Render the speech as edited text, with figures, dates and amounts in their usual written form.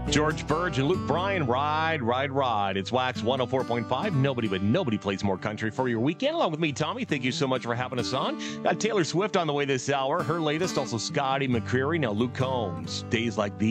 George Burge and Luke Bryan, Ride, Ride, Ride. It's Wax 104.5. Nobody but nobody plays more country for your weekend. Along with me, Tommy, thank you so much for having us on. Got Taylor Swift on the way this hour. Her latest, also Scotty McCreery. Now Luke Combs. Days like these.